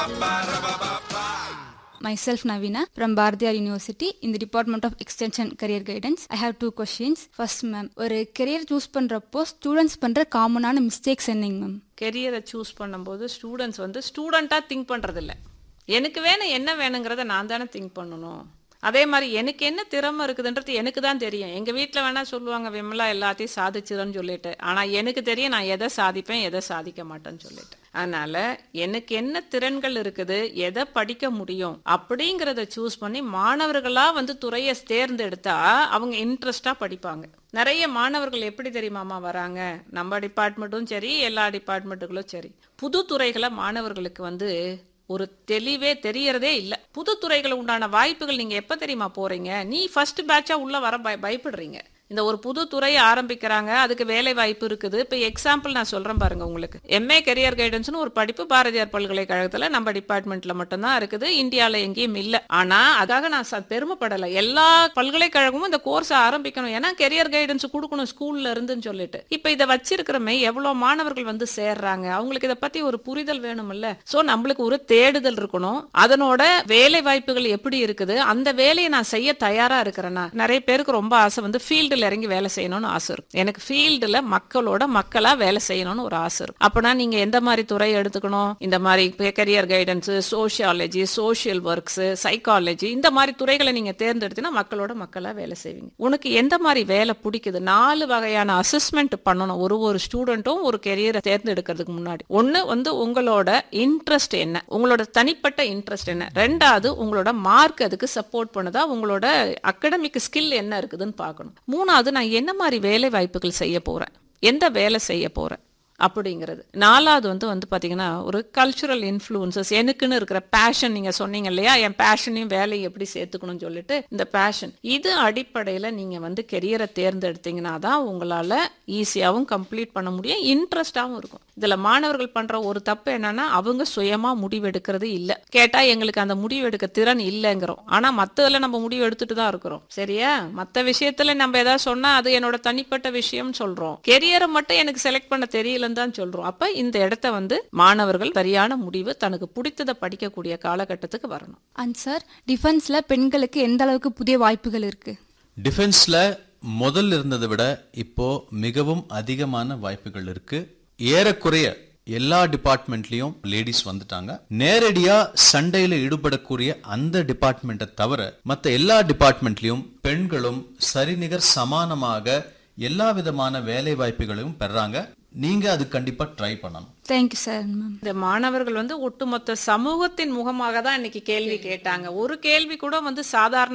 Myself Navina from Bharatiyar University in the Department of Extension Career Guidance. I have two questions. First ma'am, ஒரு career choose பண்றப்போ students பண்ற காமனான mistakes என்னங்க ma'am? கெரியரை choose பண்ணும்போது students வந்து ஸ்டூடெண்ட்டாக think பண்ணுறதில்ல. எனக்கு வேணும் என்ன வேணுங்கிறத நான் தானே திங்க் பண்ணணும். அதே மாதிரி எனக்கு என்ன திறமை இருக்குதுன்றது எனக்கு தான் தெரியும். எங்கள் வீட்டில் வேணால் சொல்லுவாங்க விமலா எல்லாத்தையும் சாதிச்சிருன்னு சொல்லிட்டு. ஆனால் எனக்கு தெரியும் நான் எதை சாதிப்பேன் எதை சாதிக்க மாட்டேன்னு சொல்லிட்டு. அதனால் எனக்கு என்ன திறன்கள் இருக்குது, எதை படிக்க முடியும் அப்படிங்கிறத சூஸ் பண்ணி மாணவர்களாக வந்து துறையை தேர்ந்தெடுத்தா அவங்க இன்ட்ரெஸ்டாக படிப்பாங்க. நிறைய மாணவர்கள் எப்படி தெரியுமாமா வராங்க, நம்ம டிபார்ட்மெண்ட்டும் சரி எல்லா டிபார்ட்மெண்ட்டுகளும் சரி, புது துறைகளை மாணவர்களுக்கு வந்து ஒரு தெளிவே தெரியறதே இல்லை. புது துறைகள் உண்டான வாய்ப்புகள் நீங்க எப்ப தெரியுமா போறீங்க, நீ ஃபர்ஸ்ட் பேட்சா உள்ள வர பயப்படுறீங்க. இந்த ஒரு புது துறையை ஆரம்பிக்கிறாங்க, அதுக்கு வேலை வாய்ப்பு இருக்குது. இப்போ எக்ஸாம்பிள் நான் சொல்றேன் பாருங்க உங்களுக்கு. எம்ஏ கெரியர் கைடன்ஸ்னு ஒரு படிப்பு பாரதியார் பல்கலைக்கழகத்துல நம்ம டிபார்ட்மெண்ட்ல மட்டும்தான் இருக்குது, இந்தியாவில் எங்கேயும் இல்லை. ஆனா அதுக்காக நான் பெருமைப்படலை. எல்லா பல்கலைக்கழகமும் இந்த கோர்ஸ் ஆரம்பிக்கணும், ஏன்னா கெரியர் கைடன்ஸ் கொடுக்கணும் ஸ்கூல்ல இருந்துன்னு சொல்லிட்டு. இப்போ இதை வச்சிருக்கிறமே எவ்வளவு மாணவர்கள் வந்து சேர்றாங்க, அவங்களுக்கு இதை பத்தி ஒரு புரிதல் வேணும்ல. ஸோ நம்மளுக்கு ஒரு தேடுதல் இருக்கணும், அதனோட வேலை வாய்ப்புகள் எப்படி இருக்குது, அந்த வேலையை நான் செய்ய தயாரா இருக்கிறேன்னா. நிறைய பேருக்கு ரொம்ப ஆசை வந்து ஃபீல்டு இறங்கி வேலை செய்யணும்னு ஆசை இருக்கும். எனக்கு ஃபீல்டுல மக்களா வேலை செய்யணும்னு ஒரு ஆசை இருக்கும். அப்பனா நீங்க எந்த மாதிரி துறை எடுத்துக்கணும், இந்த மாதிரி career guidance, sociology, social works, psychology, இந்த மாதிரி துறைகளை நீங்க தேர்ந்தெடுத்தீங்கன்னா மக்களா வேலை செய்வீங்க. உனக்கு எந்த மாதிரி வேலை பிடிக்குது, 4 வகையான அசஸ்மெண்ட் பண்ணணும் ஒரு ஸ்டூடெண்ட்டும் ஒரு கெரியரை தேர்ந்தெடுக்கிறதுக்கு முன்னாடி. ஒன்னு வந்து உங்களோட இன்ட்ரெஸ்ட் என்ன, உங்களோட தனிப்பட்ட இன்ட்ரெஸ்ட் என்ன. ரெண்டாவது உங்களோட மார்க் அதுக்கு சப்போர்ட் பண்ணுதா, உங்களோட அகடமிக் ஸ்கில் என்ன இருக்குதுன்னு பார்க்கணும். மூணாவது நான் என்ன மாதிரி வேலை வாய்ப்புகள் செய்ய போறேன், எந்த வேலை செய்ய போறேன் அப்படிங்கிறது. நாலாவது வந்து பாத்தீங்கன்னா ஒரு கல்ச்சுரல் இன்ஃப்ளூயன்சஸ், எனக்குன்னு இருக்கிற பேஷன். நீங்க சொன்னீங்க இல்லையா, என் பேஷனையும் வேலையை எப்படி சேர்த்துக்கணும்னு சொல்லிட்டு, இந்த பேஷன் இது அடிப்படையில் நீங்க வந்து கெரியரை தேர்ந்தெடுத்தீங்கன்னா தான் உங்களால ஈஸியாகவும் கம்ப்ளீட் பண்ண முடியும், இன்ட்ரெஸ்டாகவும் இருக்கும். இதுல மாணவர்கள் பண்ற ஒரு தப்பு என்னன்னா, அவங்க சுயமா முடிவெடுக்கிறது இல்லை. கேட்டா எங்களுக்கு அந்த முடிவெடுக்க திறன் இல்லைங்கிறோம். ஆனா மத்ததுல நம்ம முடிவு எடுத்துட்டு தான் இருக்கிறோம். சரியா, மற்ற விஷயத்துல நம்ம ஏதாவது சொன்னா அது என்னோட தனிப்பட்ட விஷயம் சொல்றோம், கெரியரை மட்டும் எனக்கு செலக்ட் பண்ண தெரியலன்னு தான் சொல்றோம். அப்ப இந்த இடத்த வந்து மாணவர்கள் சரியான முடிவு தனக்கு பிடித்ததை படிக்கக்கூடிய காலகட்டத்துக்கு வரணும். அண்ட் சார், டிஃபென்ஸ்ல பெண்களுக்கு எந்த அளவுக்கு புதிய வாய்ப்புகள் இருக்கு? டிஃபென்ஸ்ல முதல்ல இருந்ததை விட இப்போ மிகவும் அதிகமான வாய்ப்புகள் இருக்கு. ஏறக்குறைய எல்லா டிபார்ட்மெண்ட்லயும் லேடிஸ் வந்துட்டாங்க. நேரடியா சண்டையில ஈடுபடக்கூடிய அந்த டிபார்ட்மெண்ட்டை தவிர மற்ற எல்லா டிபார்ட்மெண்ட்லயும் பெண்களும் சரிநிகர் சமானமாக எல்லா விதமான வேலை வாய்ப்புகளையும் பெறாங்க. நீங்க அது கண்டிப்பா ட்ரை பண்ணணும். Thank you sir ma'am. இந்த மாணவர்கள் வந்து ஒட்டுமொத்த சமூகத்தின் முகமாக தான் இன்னைக்கு கேள்வி கேட்டாங்க. ஒரு கேள்வி கூட வந்து சாதாரண